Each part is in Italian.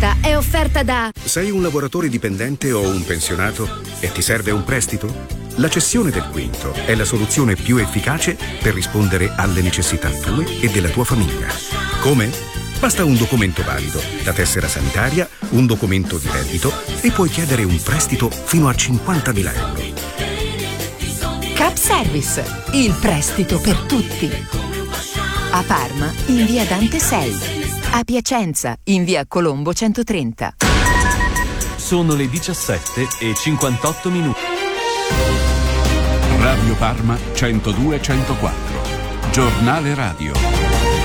pubblicità è offerta da... Sei un lavoratore dipendente o un pensionato e ti serve un prestito? La cessione del quinto è la soluzione più efficace per rispondere alle necessità tue e della tua famiglia. Come? Basta un documento valido, la tessera sanitaria, un documento di reddito e puoi chiedere un prestito fino a 50.000 euro. Cap Service, il prestito per tutti. A Parma, in via Dante 6. A Piacenza, in via Colombo 130. Sono le 17:58. Radio Parma 102-104. Giornale radio.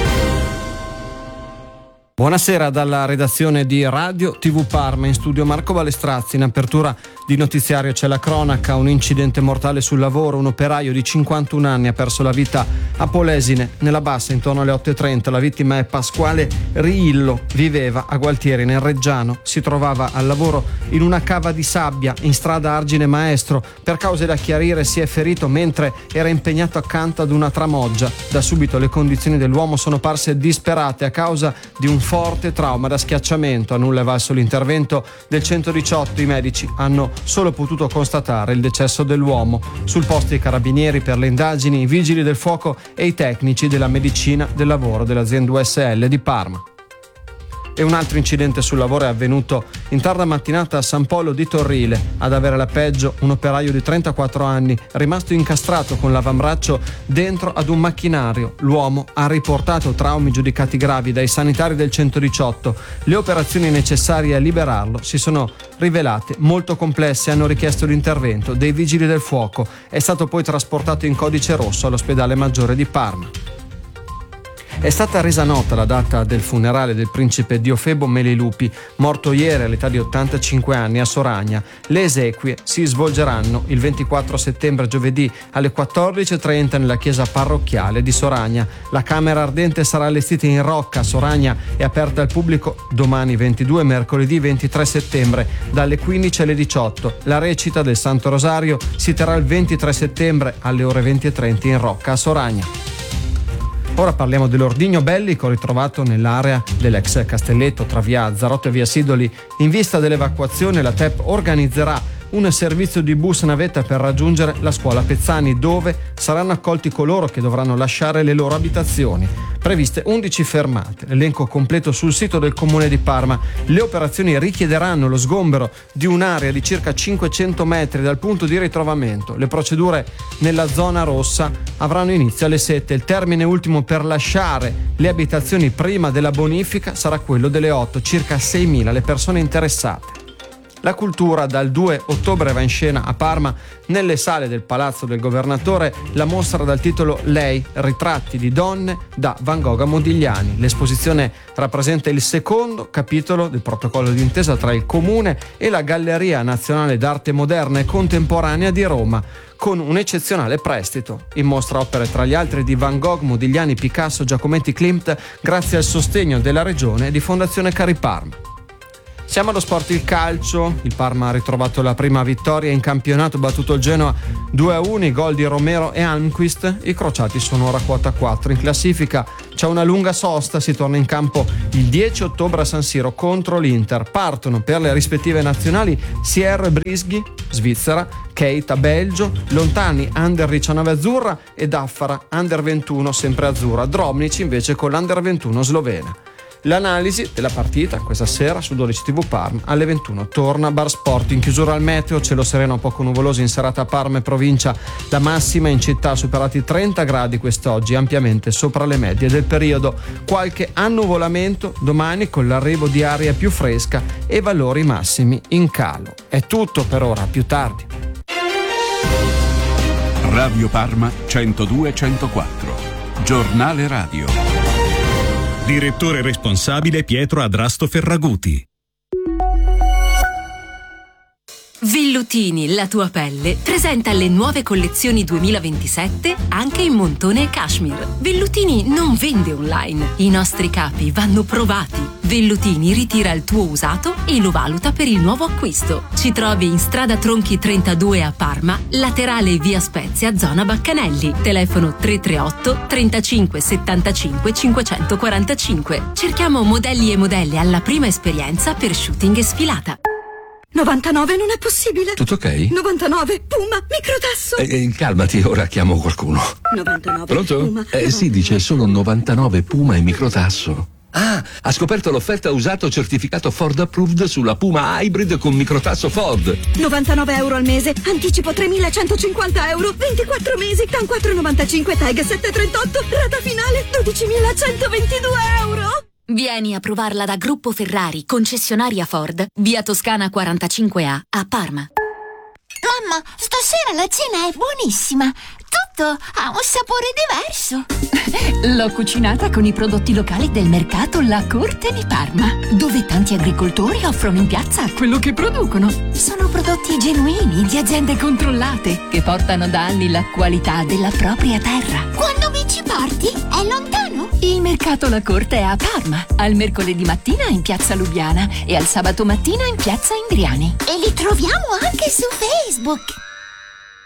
Buonasera dalla redazione di Radio TV Parma, in studio Marco Balestrazzi. In apertura di notiziario c'è la cronaca: un incidente mortale sul lavoro, un operaio di 51 anni ha perso la vita a Polesine, nella Bassa, intorno alle 8:30. La vittima è Pasquale Riillo, viveva a Gualtieri nel Reggiano, si trovava al lavoro in una cava di sabbia in strada Argine Maestro. Per cause da chiarire si è ferito mentre era impegnato accanto ad una tramoggia. Da subito le condizioni dell'uomo sono parse disperate a causa di un forte trauma da schiacciamento. A nulla è valso l'intervento del 118, i medici hanno solo potuto constatare il decesso dell'uomo. Sul posto i carabinieri per le indagini, i vigili del fuoco e i tecnici della medicina del lavoro dell'azienda USL di Parma. E un altro incidente sul lavoro è avvenuto in tarda mattinata a San Polo di Torrile. Ad avere la peggio un operaio di 34 anni rimasto incastrato con l'avambraccio dentro ad un macchinario. L'uomo ha riportato traumi giudicati gravi dai sanitari del 118. Le operazioni necessarie a liberarlo si sono rivelate molto complesse e hanno richiesto l'intervento dei vigili del fuoco. È stato poi trasportato in codice rosso all'ospedale maggiore di Parma. È stata resa nota la data del funerale del principe Diofebo Melilupi, morto ieri all'età di 85 anni a Soragna. Le esequie si svolgeranno il 24 settembre, giovedì, alle 14:30 nella chiesa parrocchiale di Soragna. La camera ardente sarà allestita in rocca a Soragna e aperta al pubblico domani 22 e mercoledì 23 settembre dalle 15 alle 18. La recita del Santo Rosario si terrà il 23 settembre alle ore 20:30 in rocca a Soragna. Ora parliamo dell'ordigno bellico ritrovato nell'area dell'ex castelletto tra via Azzarotto e via Sidoli. In vista dell'evacuazione la TEP organizzerà un servizio di bus navetta per raggiungere la scuola Pezzani, dove saranno accolti coloro che dovranno lasciare le loro abitazioni. Previste 11 fermate, l'elenco completo sul sito del Comune di Parma. Le operazioni richiederanno lo sgombero di un'area di circa 500 metri dal punto di ritrovamento. Le procedure nella zona rossa avranno inizio alle 7. Il termine ultimo per lasciare le abitazioni prima della bonifica sarà quello delle 8. Circa 6.000 le persone interessate. La cultura dal 2 ottobre va in scena a Parma, nelle sale del Palazzo del Governatore, la mostra dal titolo Lei, ritratti di donne da Van Gogh a Modigliani. L'esposizione rappresenta il secondo capitolo del protocollo d'intesa tra il Comune e la Galleria Nazionale d'Arte Moderna e Contemporanea di Roma, con un eccezionale prestito. In mostra opere tra gli altri di Van Gogh, Modigliani, Picasso, Giacometti, Klimt, grazie al sostegno della Regione e di Fondazione Cari Parma. Siamo allo sport, il calcio. Il Parma ha ritrovato la prima vittoria in campionato, battuto il Genoa 2-1, i gol di Romero e Almquist. I crociati sono ora quota 4. In classifica c'è una lunga sosta, si torna in campo il 10 ottobre a San Siro contro l'Inter. Partono per le rispettive nazionali Sierre Brisghi, Svizzera, Keita, Belgio, Lontani, Under 19 azzurra e Daffara, Under 21 sempre azzurra. Drobnic invece con l'Under 21 slovena. L'analisi della partita questa sera su 12 TV Parma alle 21 torna Bar Sport. In chiusura al meteo, cielo sereno poco nuvoloso in serata a Parma e provincia. La massima in città ha superato i 30 gradi quest'oggi, ampiamente sopra le medie del periodo. Qualche annuvolamento domani con l'arrivo di aria più fresca e valori massimi in calo. È tutto per ora, più tardi. Radio Parma 102-104. Giornale radio. Direttore responsabile Pietro Adrasto Ferraguti. Vellutini, la tua pelle, presenta le nuove collezioni 2027 anche in montone e cashmere. Vellutini non vende online. I nostri capi vanno provati. Vellutini ritira il tuo usato e lo valuta per il nuovo acquisto. Ci trovi in strada Tronchi 32 a Parma, laterale via Spezia, zona Baccanelli. Telefono 338 35 75 545. Cerchiamo modelli e modelle alla prima esperienza per shooting e sfilata. 99 non è possibile. Tutto ok? 99 Puma microtasso. Calmati, ora chiamo qualcuno. 99 Pronto? Puma. Sì, dice solo 99 Puma e microtasso. Ah, ha scoperto l'offerta usato certificato Ford Approved sulla Puma Hybrid con microtasso Ford. 99 euro al mese, anticipo 3.150 euro, 24 mesi, TAN 4,95, TAG 738, rata finale 12.122 euro. Vieni a provarla da Gruppo Ferrari, concessionaria Ford, via Toscana 45A, a Parma. Mamma, stasera la cena è buonissima. Tutto ha un sapore diverso. L'ho cucinata con i prodotti locali del mercato La Corte di Parma, dove tanti agricoltori offrono in piazza quello che producono. Sono prodotti genuini di aziende controllate che portano da anni la qualità della propria terra. Quando mi ci porti? È lontano? Il mercato La Corte è a Parma, al mercoledì mattina in piazza Lubiana e al sabato mattina in piazza Indriani. E li troviamo anche su Facebook.